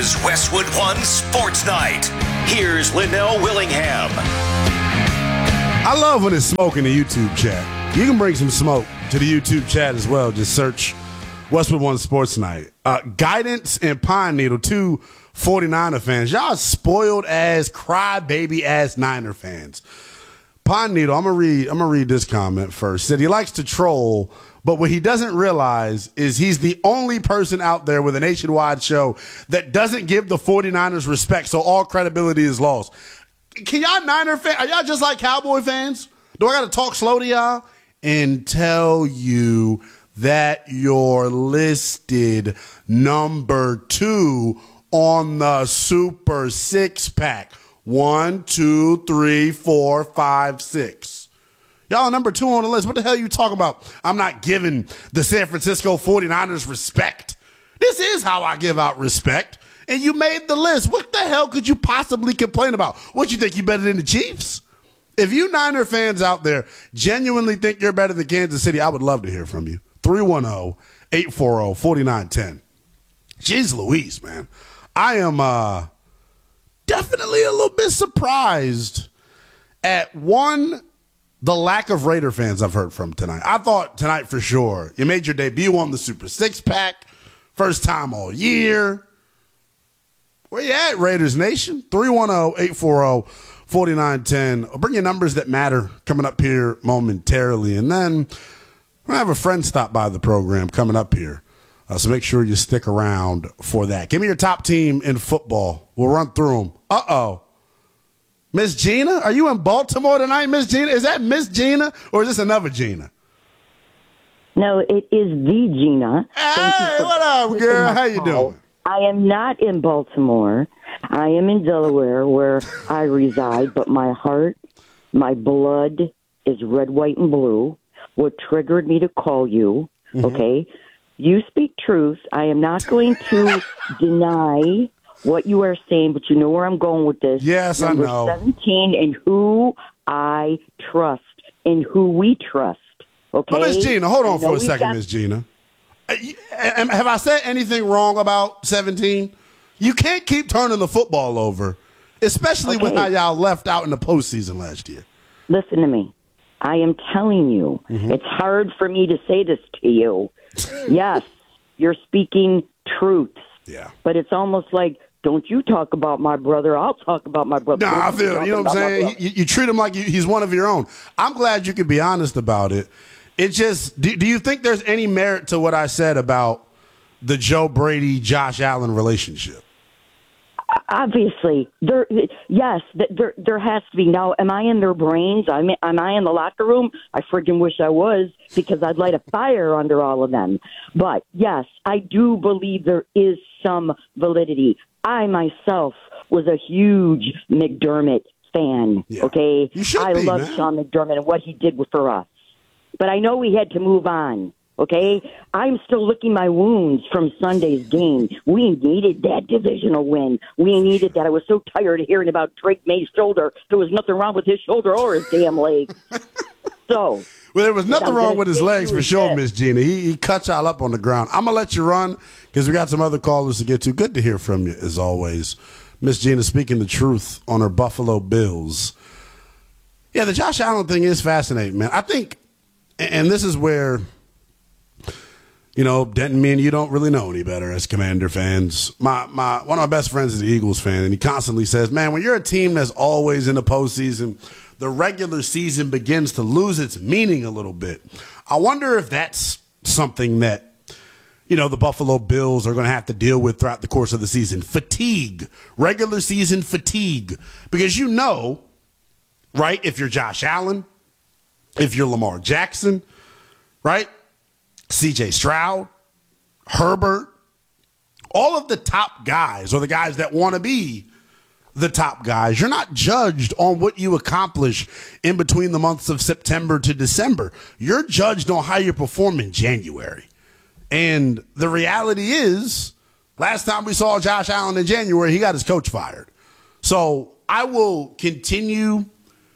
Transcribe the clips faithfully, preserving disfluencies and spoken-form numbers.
is Westwood One Sports Night. Here's Linnell Willingham. I love when it's smoke in the YouTube chat. You can bring some smoke to the YouTube chat as well. Just search Westwood One Sports Night. Uh, Guidance and Pine Needle, two 49er fans. Y'all spoiled ass, crybaby ass Niner fans. Pine Needle, I'm gonna read. I'm gonna read this comment first. Said he likes to troll, but what he doesn't realize is he's the only person out there with a nationwide show that doesn't give the 49ers respect, so all credibility is lost. Can y'all Niner fans, are y'all just like Cowboy fans? Do I got to talk slow to y'all and tell you that you're listed number two on the Super Six Pack? One, two, three, four, five, six. Y'all number two on the list. What the hell are you talking about? I'm not giving the San Francisco 49ers respect. This is how I give out respect. And you made the list. What the hell could you possibly complain about? What, you think you better than the Chiefs? If you Niner fans out there genuinely think you're better than Kansas City, I would love to hear from you. three one zero, eight four zero, four nine one zero. Jeez Louise, man. I am uh, definitely a little bit surprised at, one, the lack of Raider fans I've heard from tonight. I thought tonight for sure you made your debut on the Super Six Pack. First time all year. Where you at, Raiders Nation? three one zero, eight four zero, four nine one zero. I'll bring you numbers that matter coming up here momentarily. And then we're going to have a friend stop by the program coming up here. Uh, so make sure you stick around for that. Give me your top team in football. We'll run through them. Uh-oh. Miss Gina? Are you in Baltimore tonight, Miss Gina? Is that Miss Gina or is this another Gina? No, it is the Gina. Hey, what up, girl? How you doing? I am not in Baltimore. I am in Delaware, where I reside, but my heart, my blood is red, white, and blue. What triggered me to call you, mm-hmm. okay? You speak truth. I am not going to deny what you are saying, but you know where I'm going with this. Yes, Number I know. seventeen, and who I trust, and who we trust, okay? Oh, Miss Gina, hold on for a second, got- Miss Gina. Have I said anything wrong about seventeen? You can't keep turning the football over, especially okay. with how y'all left out in the postseason last year. Listen to me. I am telling you, mm-hmm. it's hard for me to say this to you. Yes, you're speaking truths. Yeah. But it's almost like, don't you talk about my brother, I'll talk about my brother. No, nah, I feel, you know what I'm saying? You, you treat him like you, he's one of your own. I'm glad you could be honest about it. It just, do, do you think there's any merit to what I said about the Joe Brady, Josh Allen relationship? Obviously, there. Yes, there. There has to be. Now, am I in their brains? Am I, am I in the locker room? I friggin' wish I was, because I'd light a fire under all of them. But yes, I do believe there is some validity. I myself was a huge McDermott fan. Yeah. Okay, you should I be, love man. Sean McDermott and what he did for us. But I know we had to move on. Okay, I'm still licking my wounds from Sunday's game. We needed that divisional win. We needed that. I was so tired of hearing about Drake May's shoulder. There was nothing wrong with his shoulder or his damn leg. So, well, there was nothing I'm wrong with his legs for sure, that. Miss Gina. He, he cut y'all up on the ground. I'm gonna let you run because we got some other callers to get to. Good to hear from you as always, Miss Gina. Speaking the truth on her Buffalo Bills. Yeah, the Josh Allen thing is fascinating, man. I think, and this is where, you know, Denton, me and you don't really know any better as Commander fans. My my one of my best friends is an Eagles fan, and he constantly says, man, when you're a team that's always in the postseason, the regular season begins to lose its meaning a little bit. I wonder if that's something that, you know, the Buffalo Bills are going to have to deal with throughout the course of the season. Fatigue, regular season fatigue. Because you know, right, if you're Josh Allen, if you're Lamar Jackson, right, C J Stroud, Herbert, all of the top guys, or the guys that want to be the top guys, you're not judged on what you accomplish in between the months of September to December. You're judged on how you perform in January. And the reality is, last time we saw Josh Allen in January, he got his coach fired. So I will continue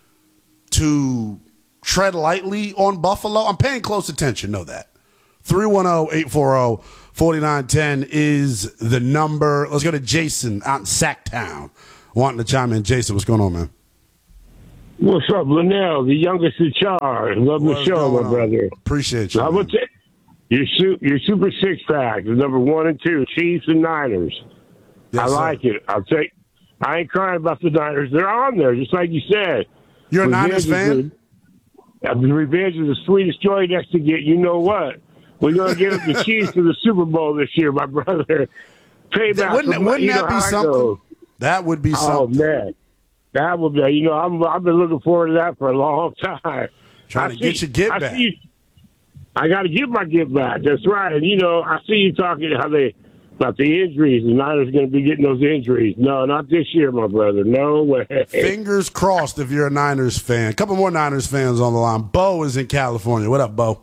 to tread lightly on Buffalo. I'm paying close attention, know that. three one zero, eight four zero, forty-nine ten is the number. Let's go to Jason out in Sacktown wanting to chime in. Jason, what's going on, man? What's up, Linnell, the youngest in charge? Love the What's show, my on? brother. Appreciate you. How about that? Your, su- your Super Six Pack is number one and two, Chiefs and Niners. Yes, I sir. like it. I'll take. I ain't crying about the Niners. They're on there, just like you said. You're a Revenge Niners is fan? The, uh, the revenge is the sweetest joy next to get. You know what? We're gonna get up the Chiefs to the Super Bowl this year, my brother. Payback. Wouldn't, from, wouldn't you know that be how it something? goes. That would be Oh something. man, that would be. You know, I'm, I've been looking forward to that for a long time. Trying I to get see- your get I back. see you- I got to get my get back. That's right. And you know, I see you talking how they about the injuries. The Niners are going to be getting those injuries. No, not this year, my brother. No way. Fingers crossed if you're a Niners fan. A couple more Niners fans on the line. Bo is in California. What up, Bo?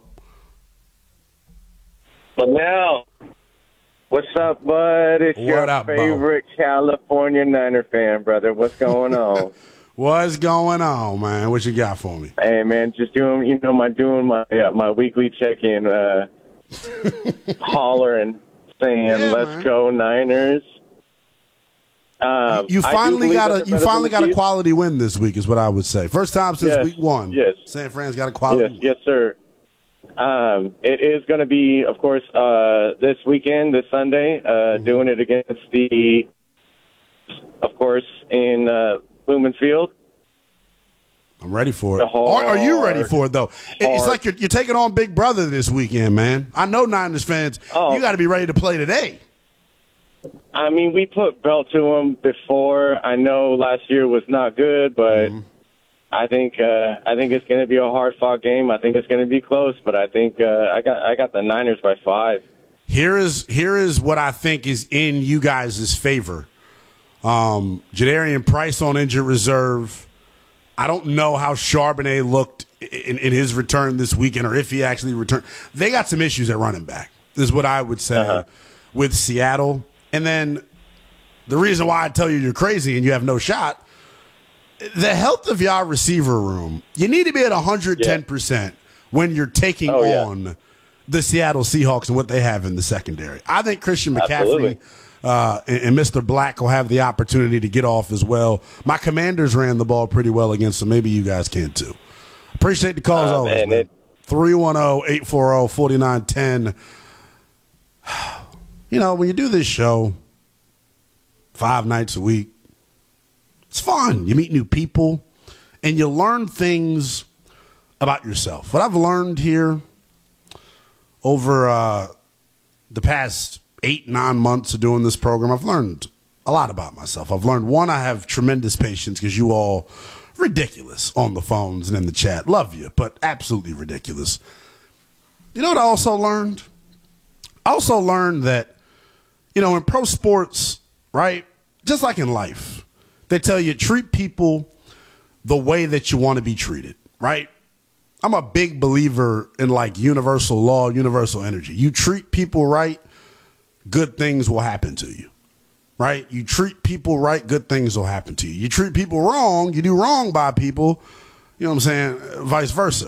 Linnell, what's up, bud? It's What your up, Bo? favorite California Niner fan, brother. What's going on? What's going on, man? What you got for me? Hey, man, just doing, you know, my doing my uh, my weekly check-in, uh, hollering, saying, Yeah, "Let's man. go Niners." Um, You I do finally believe got that a they're you better finally than got the a Chiefs. quality win this week is what I would say. First time since Yes, week one. yes. San Fran's got a quality Yes, win. yes, sir. Um, it is going to be, of course, uh, this weekend, this Sunday, uh, Mm-hmm. doing it against the, of course, in uh, Lumen Field. I'm ready for it. The hard- Are, are you ready for it though? It- It's hard- like you're, you're taking on Big Brother this weekend, man. I know Niners fans. Oh. You got to be ready to play today. I mean, we put belt to them before. I know last year was not good, but Mm-hmm. I think uh, I think it's going to be a hard-fought game. I think it's going to be close, but I think uh, I got I got the Niners by five. Here is here is what I think is in you guys' favor. Um, Jadarian Price on injured reserve. I don't know how Charbonnet looked in, in his return this weekend, or if he actually returned. They got some issues at running back, is what I would say Uh-huh. with Seattle. And then the reason why I tell you you're crazy and you have no shot, the health of your receiver room, you need to be at one hundred ten percent when you're taking Oh, yeah. on the Seattle Seahawks and what they have in the secondary. I think Christian McCaffrey Absolutely. uh, and, and Mister Black will have the opportunity to get off as well. My Commanders ran the ball pretty well against them. Maybe you guys can too. Appreciate the calls Uh, always, man, man. it- three one zero, eight four zero, four nine one zero. You know, when you do this show five nights a week, it's fun. You meet new people, and you learn things about yourself. What I've learned here over uh, the past eight, nine months of doing this program, I've learned a lot about myself. I've learned, one, I have tremendous patience because you all ridiculous on the phones and in the chat. Love you, but absolutely ridiculous. You know what I also learned? I also learned that, you know, in pro sports, right, just like in life, they tell you treat people the way that you want to be treated, right? I'm a big believer in like universal law, universal energy. You treat people right, good things will happen to you, right? You treat people right, good things will happen to you. You treat people wrong, you do wrong by people, you know what I'm saying, vice versa.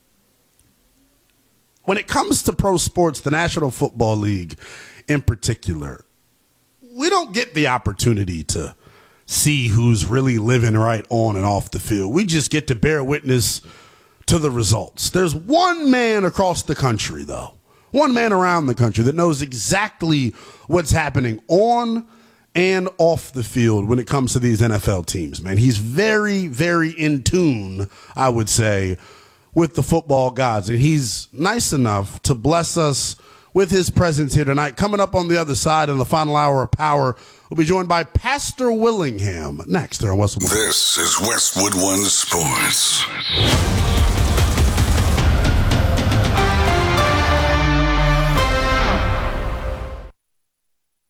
When it comes to pro sports, the National Football League in particular, we don't get the opportunity to see who's really living right on and off the field. We just get to bear witness to the results. There's one man across the country, though, one man around the country that knows exactly what's happening on and off the field when it comes to these N F L teams, man. He's very, very in tune, I would say, with the football gods. And he's nice enough to bless us with his presence here tonight. Coming up on the other side in the final hour of Power, we'll be joined by Pastor Willingham next there on Westwood One. This is Westwood One Sports.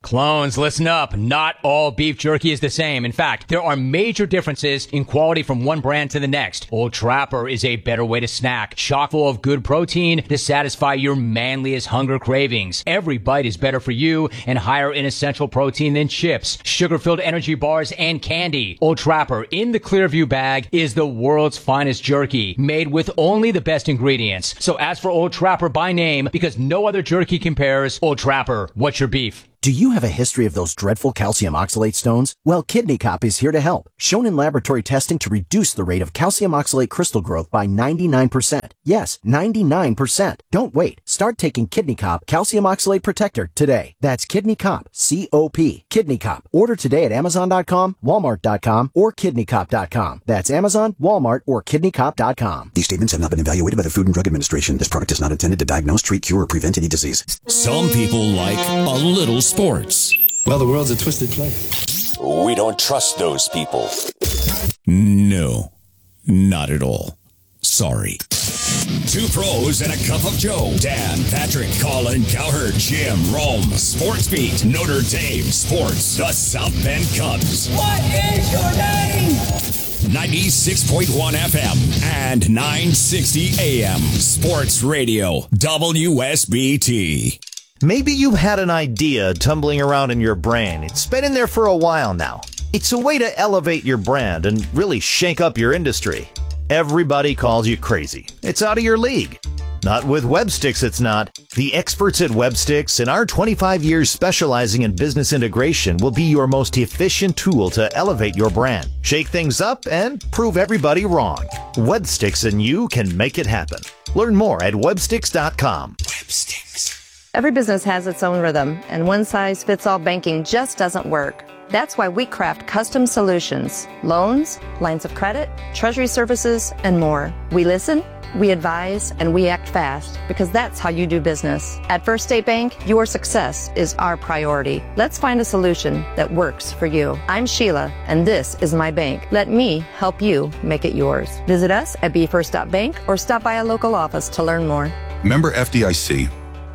Clones, listen up. Not all beef jerky is the same. In fact, there are major differences in quality from one brand to the next. Old Trapper is a better way to snack, chock full of good protein to satisfy your manliest hunger cravings. Every bite is better for you and higher in essential protein than chips, sugar-filled energy bars, and candy. Old Trapper in the Clearview bag is the world's finest jerky, made with only the best ingredients. So ask for Old Trapper by name because no other jerky compares. Old Trapper, what's your beef? Do you have a history of those dreadful calcium oxalate stones? Well, Kidney Cop is here to help. Shown in laboratory testing to reduce the rate of calcium oxalate crystal growth by ninety-nine percent. Yes, ninety-nine percent. Don't wait. Start taking Kidney Cop Calcium Oxalate Protector today. That's Kidney Cop, C O P. Kidney Cop. Order today at Amazon dot com, Walmart dot com, or Kidney Cop dot com. That's Amazon, Walmart, or Kidney Cop dot com. These statements have not been evaluated by the Food and Drug Administration. This product is not intended to diagnose, treat, cure, or prevent any disease. Some people like a little sports. Well, the world's a twisted place. We don't trust those people. No, not at all. Sorry. Two pros and a cup of Joe. Dan, Patrick, Colin, Cowherd, Jim, Rome, Sports Beat, Notre Dame Sports, the South Bend Cubs. What is your name? ninety-six point one F M and nine sixty A M. Sports Radio, W S B T. Maybe you've had an idea tumbling around in your brain. It's been in there for a while now. It's a way to elevate your brand and really shake up your industry. Everybody calls you crazy. It's out of your league. Not with Websticks, it's not. The experts at Websticks and our twenty-five years specializing in business integration will be your most efficient tool to elevate your brand, shake things up, and prove everybody wrong. Websticks and you can make it happen. Learn more at websticks dot com. Websticks. Every business has its own rhythm, and one-size-fits-all banking just doesn't work. That's why we craft custom solutions, loans, lines of credit, treasury services, and more. We listen, we advise, and we act fast because that's how you do business. At First State Bank, your success is our priority. Let's find a solution that works for you. I'm Sheila, and this is my bank. Let me help you make it yours. Visit us at b first dot bank or stop by a local office to learn more. Member F D I C.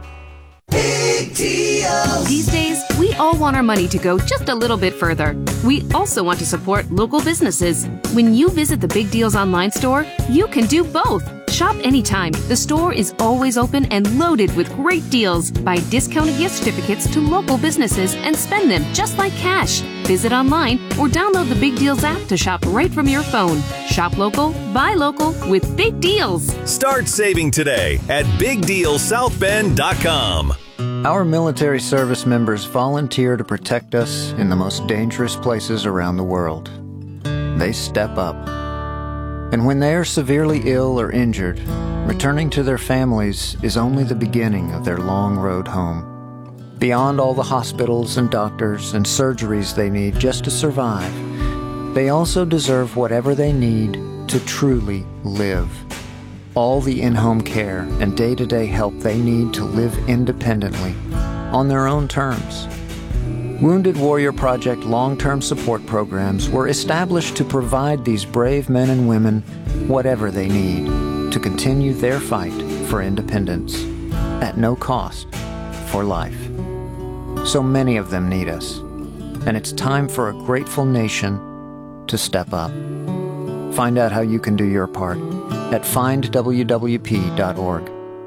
Big deals. These days, we all want our money to go just a little bit further. We also want to support local businesses. When you visit the Big Deals online store, you can do both. Shop anytime. The store is always open and loaded with great deals. Buy discounted gift certificates to local businesses and spend them just like cash. Visit online or download the Big Deals app to shop right from your phone. Shop local, buy local with Big Deals. Start saving today at big deal south bend dot com. Our military service members volunteer to protect us in the most dangerous places around the world. They step up. And when they are severely ill or injured, returning to their families is only the beginning of their long road home. Beyond all the hospitals and doctors and surgeries they need just to survive, they also deserve whatever they need to truly live. All the in-home care and day-to-day help they need to live independently, on their own terms. Wounded Warrior Project long-term support programs were established to provide these brave men and women whatever they need to continue their fight for independence, at no cost, for life. So many of them need us, and it's time for a grateful nation to step up. Find out how you can do your part at find w w p dot org.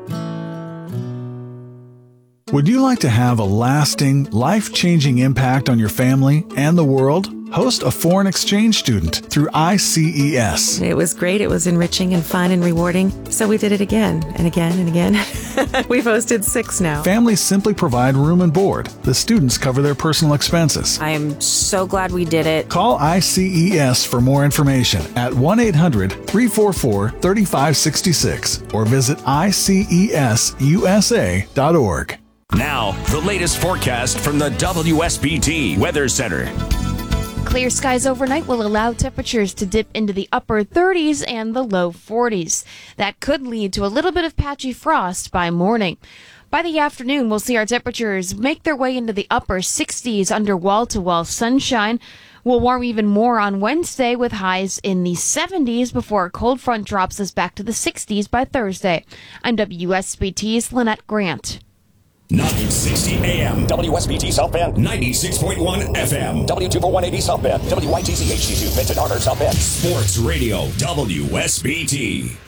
Would you like to have a lasting, life-changing impact on your family and the world? Host a foreign exchange student through I C E S. It was great. It was enriching and fun and rewarding. So we did it again and again and again. We've hosted six now. Families simply provide room and board. The students cover their personal expenses. I am so glad we did it. Call I C E S for more information at one eight hundred, three four four, three five six six or visit I C E S U S A dot org. Now, the latest forecast from the W S B T Weather Center. Clear skies overnight will allow temperatures to dip into the upper thirties and the low forties. That could lead to a little bit of patchy frost by morning. By the afternoon, we'll see our temperatures make their way into the upper sixties under wall-to-wall sunshine. We'll warm even more on Wednesday with highs in the seventies before a cold front drops us back to the sixties by Thursday. I'm W S B T's Lynette Grant. nine sixty A M. W S B T South Bend. ninety-six point one F M. W two four one eighty South Bend. W Y T Z H D two Benton Harbor, South Bend. Sports Radio W S B T.